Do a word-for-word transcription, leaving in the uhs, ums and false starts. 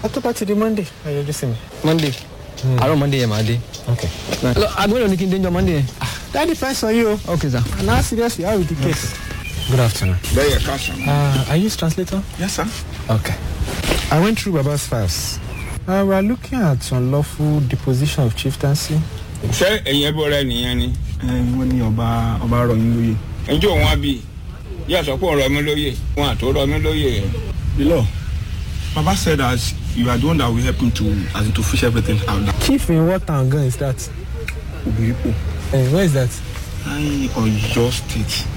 I'll talk about the Monday. Are you listening? Monday. Mm. I don't Monday, Monday. Okay. Look, I'm going to look into Monday. That depends on you. Okay, sir. And how serious you are with the case. Good afternoon. There you are, uh, Are you his translator? Yes, sir. Okay. I went through Baba's files. Uh, we are looking at unlawful deposition of chieftaincy. Sir, ẹ̀yin ẹbọ rẹ̀ nìyẹn ni. Wọ́n ní ọba ọba rọ̀ yín lóyè. Ǹjẹ́ òun á bí? Yà sọ pé òun rọ̀ mí lóyè. Wọ́n àtò rọ̀ mí lóyè. The law. Baba said that you are the one that will help him to as in to fish everything out. Chief in what town is that? Ubiripo. Uh, where is that? I Oyo State.